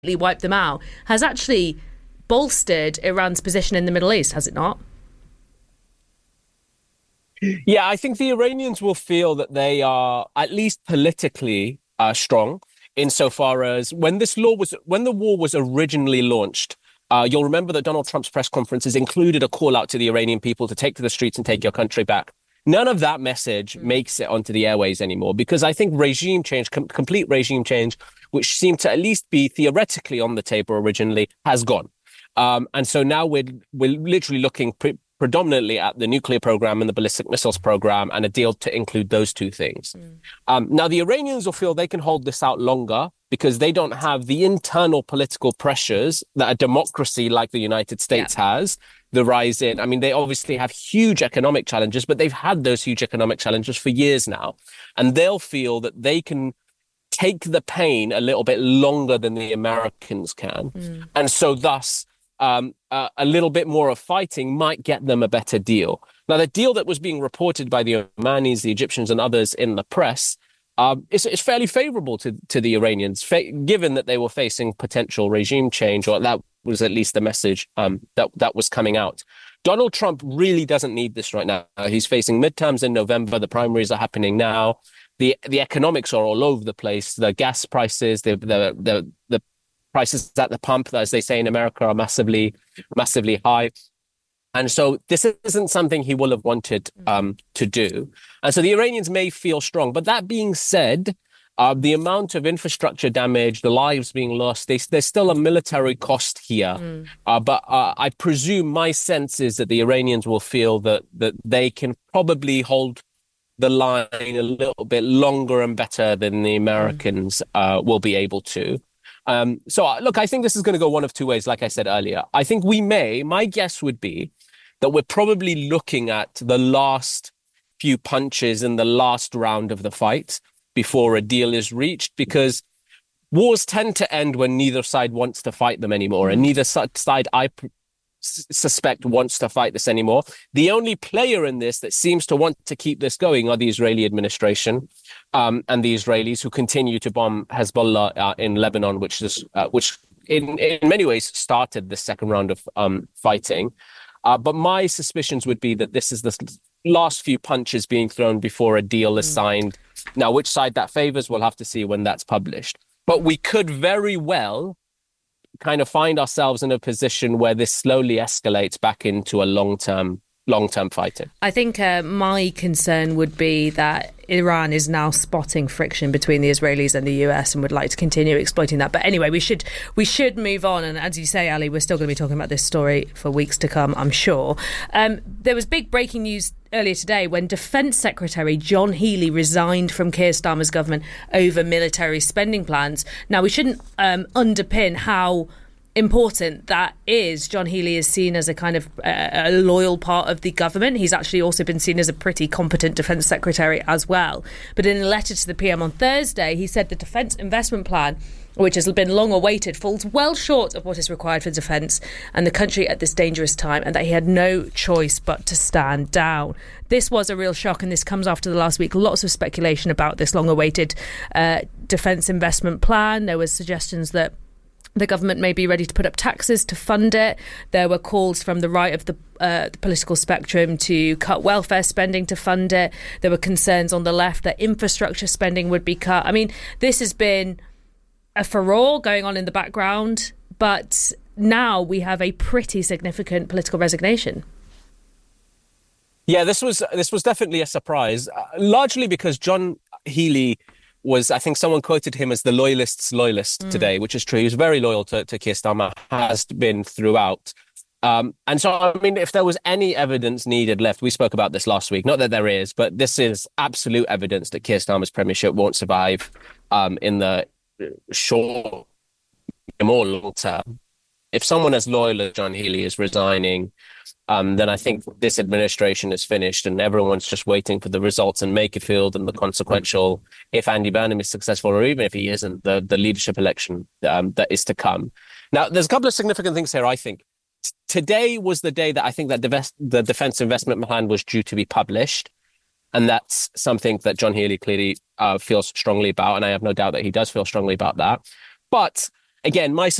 wiped them out, has actually bolstered Iran's position in the Middle East, has it not? Yeah, I think the Iranians will feel that they are at least politically strong insofar as when the war was originally launched. You'll remember that Donald Trump's press conferences included a call out to the Iranian people to take to the streets and take your country back. None of that message makes it onto the airways anymore because I think regime change, complete regime change, which seemed to at least be theoretically on the table originally, has gone. And so now we're literally looking predominantly at the nuclear program and the ballistic missiles program and a deal to include those two things. Now, the Iranians will feel they can hold this out longer because they don't have the internal political pressures that a democracy like the United States has. The rise in, I mean, they obviously have huge economic challenges, but they've had those huge economic challenges for years now. And they'll feel that they can take the pain a little bit longer than the Americans can. And so thus, a little bit more of fighting might get them a better deal. Now, the deal that was being reported by the Omanis, the Egyptians and others in the press is fairly favorable to the Iranians, given that they were facing potential regime change, or that was at least the message that was coming out. Donald Trump really doesn't need this right now. He's facing midterms in November. The primaries are happening now. The economics are all over the place. The gas prices, the prices at the pump, as they say in America, are massively high. And so this isn't something he will have wanted to do. And so the Iranians may feel strong. But that being said, the amount of infrastructure damage, the lives being lost, there's still a military cost here. But I presume my sense is that the Iranians will feel that they can probably hold the line a little bit longer and better than the Americans will be able to. So look, I think this is going to go one of two ways, like I said earlier. I think my guess would be that we're probably looking at the last few punches in the last round of the fight before a deal is reached, because wars tend to end when neither side wants to fight them anymore. And neither side, I suspect, wants to fight this anymore. The only player in this that seems to want to keep this going are the Israeli administration and the Israelis, who continue to bomb Hezbollah in Lebanon, which in many ways started the second round of fighting. But my suspicions would be that this is the last few punches being thrown before a deal is signed. Now, which side that favors, we'll have to see when that's published. But we could very well kind of find ourselves in a position where this slowly escalates back into a long-term fighting. I think my concern would be that Iran is now spotting friction between the Israelis and the US and would like to continue exploiting that. But anyway, we should move on. And as you say, Ali, we're still going to be talking about this story for weeks to come, I'm sure. There was big breaking news earlier today when Defence Secretary John Healey resigned from Keir Starmer's government over military spending plans. Now, we shouldn't underpin how important that is. John Healey is seen as a kind of a loyal part of the government. He's actually also been seen as a pretty competent defence secretary as well. But in a letter to the PM on Thursday, he said the defence investment plan, which has been long awaited, falls well short of what is required for defence and the country at this dangerous time, and that he had no choice but to stand down. This was a real shock, and this comes after the last week. Lots of speculation about this long awaited defence investment plan. There was suggestions that the government may be ready to put up taxes to fund it. There were calls from the right of the political spectrum to cut welfare spending to fund it. There were concerns on the left that infrastructure spending would be cut. I mean, this has been a furore going on in the background, but now we have a pretty significant political resignation. Yeah, this was definitely a surprise, largely because John Healey I think someone quoted him as the loyalist's loyalist today, which is true. He was very loyal to Keir Starmer, has been throughout. And so, I mean, if there was any evidence needed left, we spoke about this last week, not that there is, but this is absolute evidence that Keir Starmer's premiership won't survive in the short or long term. If someone as loyal as John Healey is resigning, then I think this administration is finished and everyone's just waiting for the results in Makerfield and the consequential, if Andy Burnham is successful or even if he isn't, the leadership election that is to come. Now, there's a couple of significant things here, I think. Today was the day that I think that the Defence Investment Plan was due to be published. And that's something that John Healey clearly feels strongly about. And I have no doubt that he does feel strongly about that. But again, my